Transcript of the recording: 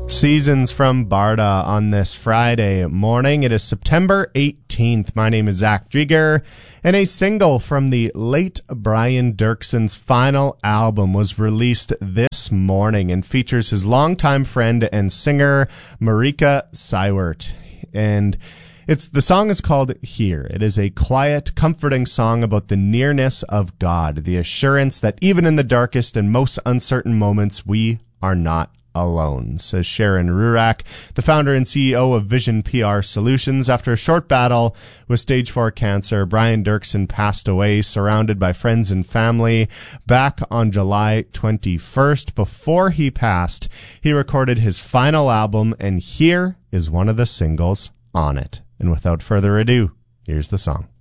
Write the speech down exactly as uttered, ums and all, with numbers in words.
Seasons from Barda on this Friday morning. It is September eighteenth. My name is Zach Drieger, and a single from the late Brian Dirkson's final album was released this morning and features his longtime friend and singer Marika Seiwert. And it's the song is called Here. It is a quiet, comforting song about the nearness of God, the assurance that even in the darkest and most uncertain moments, we are not alone, says Sharon Rurak, the founder and C E O of Vision P R Solutions. After a short battle with stage four cancer, Brian Dirkson passed away, surrounded by friends and family, back on July twenty-first. Before he passed, he recorded his final album, and here is one of the singles on it. And without further ado, here's the song.